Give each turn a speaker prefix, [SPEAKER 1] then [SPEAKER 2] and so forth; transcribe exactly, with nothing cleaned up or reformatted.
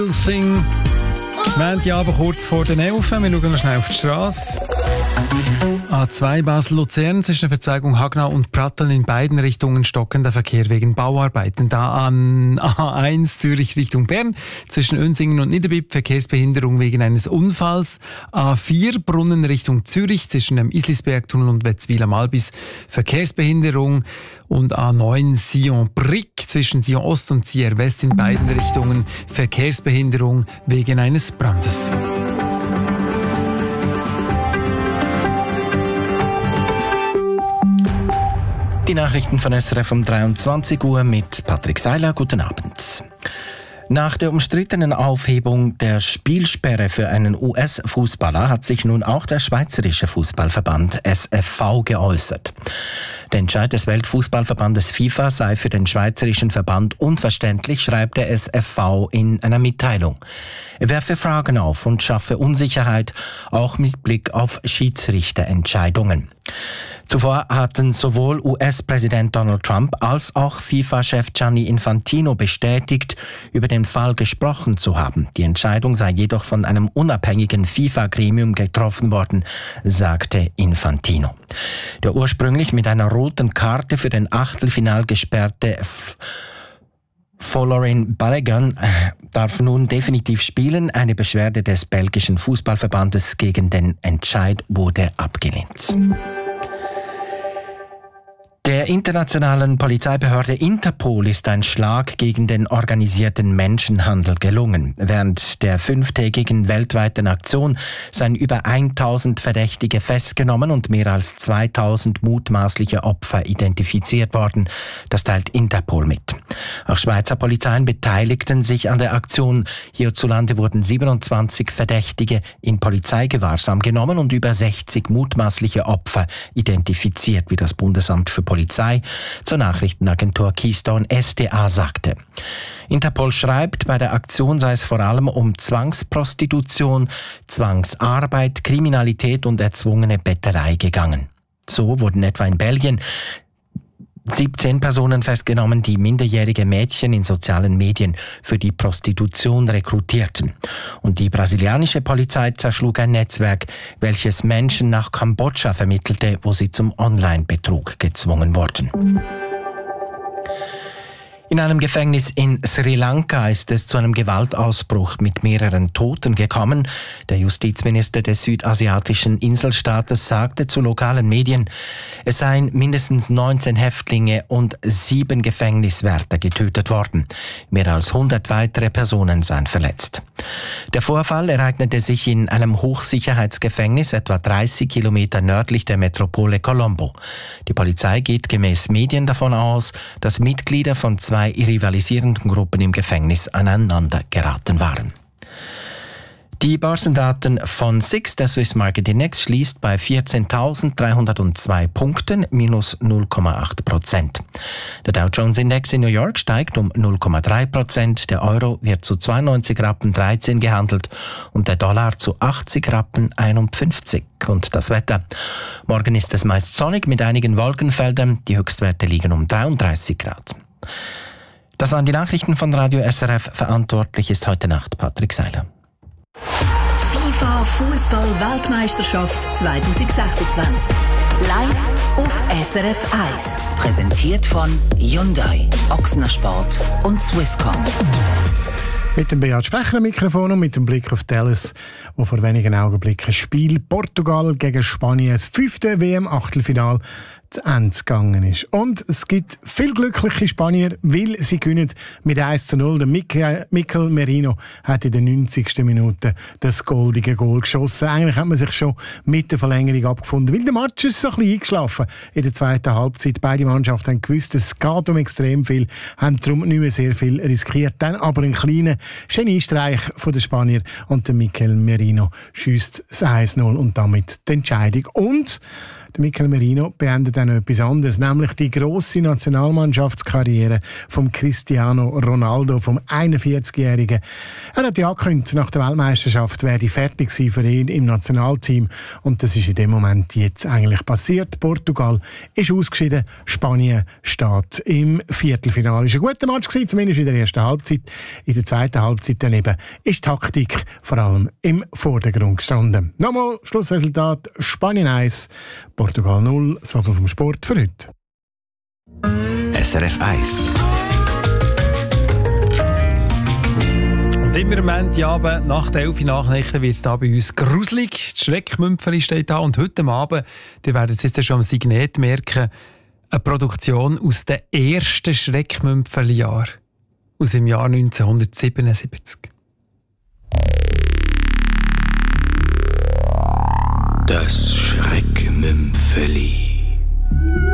[SPEAKER 1] Sing. Montagabend kurz vor den elf. Wir schauen noch schnell auf die Straße. A zwei Basel-Luzern zwischen der Verzweigung Hagnau und Pratteln in beiden Richtungen stockender Verkehr wegen Bauarbeiten. Da an A eins Zürich Richtung Bern zwischen Önsingen und Niederbipp Verkehrsbehinderung wegen eines Unfalls. A vier Brunnen Richtung Zürich zwischen dem Islisbergtunnel und Wetzwil am Albis Verkehrsbehinderung. Und A neun Sion-Brick zwischen Sion Ost und Sierre West in beiden Richtungen Verkehrsbehinderung wegen eines Brandes.
[SPEAKER 2] Die Nachrichten von S R F um dreiundzwanzig Uhr mit Patrick Seiler. Guten Abend. Nach der umstrittenen Aufhebung der Spielsperre für einen U S-Fußballer hat sich nun auch der Schweizerische Fußballverband S F V geäußert. Der Entscheid des Weltfußballverbandes FIFA sei für den Schweizerischen Verband unverständlich, schreibt der S F V in einer Mitteilung. Er werfe Fragen auf und schaffe Unsicherheit, auch mit Blick auf Schiedsrichterentscheidungen. Zuvor hatten sowohl U S-Präsident Donald Trump als auch FIFA-Chef Gianni Infantino bestätigt, über den Fall gesprochen zu haben. Die Entscheidung sei jedoch von einem unabhängigen FIFA-Gremium getroffen worden, sagte Infantino. Der ursprünglich mit einer roten Karte für den Achtelfinal gesperrte F- Folarin Balogun darf nun definitiv spielen. Eine Beschwerde des belgischen Fußballverbandes gegen den Entscheid wurde abgelehnt. Der internationalen Polizeibehörde Interpol ist ein Schlag gegen den organisierten Menschenhandel gelungen. Während der fünftägigen weltweiten Aktion seien über tausend Verdächtige festgenommen und mehr als zweitausend mutmaßliche Opfer identifiziert worden. Das teilt Interpol mit. Auch Schweizer Polizeien beteiligten sich an der Aktion. Hierzulande wurden siebenundzwanzig Verdächtige in Polizeigewahrsam genommen und über sechzig mutmaßliche Opfer identifiziert, wie das Bundesamt für Polizei zur Nachrichtenagentur Keystone S D A sagte. Interpol schreibt, bei der Aktion sei es vor allem um Zwangsprostitution, Zwangsarbeit, Kriminalität und erzwungene Bettelei gegangen. So wurden etwa in Belgien siebzehn Personen festgenommen, die minderjährige Mädchen in sozialen Medien für die Prostitution rekrutierten. Und die brasilianische Polizei zerschlug ein Netzwerk, welches Menschen nach Kambodscha vermittelte, wo sie zum Online-Betrug gezwungen wurden. In einem Gefängnis in Sri Lanka ist es zu einem Gewaltausbruch mit mehreren Toten gekommen. Der Justizminister des südasiatischen Inselstaates sagte zu lokalen Medien, es seien mindestens neunzehn Häftlinge und sieben Gefängniswärter getötet worden. Mehr als hundert weitere Personen seien verletzt. Der Vorfall ereignete sich in einem Hochsicherheitsgefängnis etwa dreißig Kilometer nördlich der Metropole Colombo. Die Polizei geht gemäß Medien davon aus, dass Mitglieder von zwei rivalisierenden Gruppen im Gefängnis aneinander geraten waren. Die Börsendaten von S I X, der Swiss Market Index, schließt bei vierzehntausenddreihundertzwei Punkten, minus null Komma acht Prozent. Der Dow Jones Index in New York steigt um null Komma drei Prozent, der Euro wird zu zweiundneunzig Rappen dreizehn gehandelt und der Dollar zu achtzig Rappen einundfünfzig. Und das Wetter. Morgen ist es meist sonnig mit einigen Wolkenfeldern, die Höchstwerte liegen um dreiunddreißig Grad. Das waren die Nachrichten von Radio S R F. Verantwortlich ist heute Nacht Patrick Seiler.
[SPEAKER 3] FIFA Fußball-Weltmeisterschaft zwanzig sechsundzwanzig. Live auf S R F eins.
[SPEAKER 4] Präsentiert von Hyundai, Ochsner Sport und Swisscom.
[SPEAKER 5] Mit dem Beat Sprecher am Mikrofon und mit dem Blick auf Dallas, wo vor wenigen Augenblicken ein Spiel Portugal gegen Spanien, das fünfte W M-Achtelfinal, zu Ende gegangen ist. Und es gibt viel glückliche Spanier, weil sie gewinnen mit eins zu null. Der Mikel, Mikel Merino hat in der neunzigsten Minute das goldige Goal geschossen. Eigentlich hat man sich schon mit der Verlängerung abgefunden, weil der Match ist so ein bisschen eingeschlafen in der zweiten Halbzeit. Beide Mannschaften haben gewusst, es geht um extrem viel, haben darum nicht mehr sehr viel riskiert. Dann aber ein kleiner Geniestreich von der Spanier und der Mikel Merino schiesst das eins null und damit die Entscheidung. Und Der Mikel Merino beendet auch noch etwas anderes, nämlich die grosse Nationalmannschaftskarriere von Cristiano Ronaldo, vom einundvierzigjährigen. Er hat ja angekündigt, nach der Weltmeisterschaft werde fertig sein für ihn im Nationalteam. Und das ist in dem Moment jetzt eigentlich passiert. Portugal ist ausgeschieden, Spanien steht im Viertelfinale. Es war ein guter Match gewesen, zumindest in der ersten Halbzeit. In der zweiten Halbzeit daneben ist Taktik vor allem im Vordergrund gestanden. Nochmal Schlussresultat: Spanien eins, Portugal null. So viel vom Sport für heute.
[SPEAKER 6] S R F eins.
[SPEAKER 1] Und immer am Montagabend nach der elf Nachrichten wird es da bei uns gruselig. Die Schreckmümpfeli steht da und heute Abend, ihr werdet es jetzt schon am Signet merken, eine Produktion aus den ersten Schreckmümpfeli-Jahren. Aus dem Jahr neunzehnhundertsiebenundsiebzig.
[SPEAKER 6] Das Schreckmümpfeli.